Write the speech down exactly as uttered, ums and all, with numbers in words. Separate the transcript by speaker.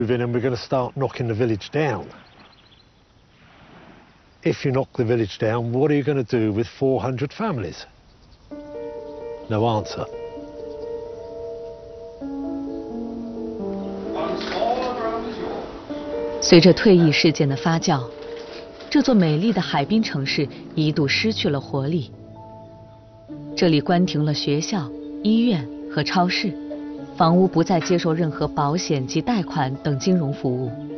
Speaker 1: And we're going to start knocking the village down. If you knock the village down, what are you going to do with four hundred families? No answer.
Speaker 2: 随着退役事件的发酵，这座美丽的海滨城市一度失去了活力。这里关停了学校、医院和超市，房屋不再接受任何保险及贷款等金融服务。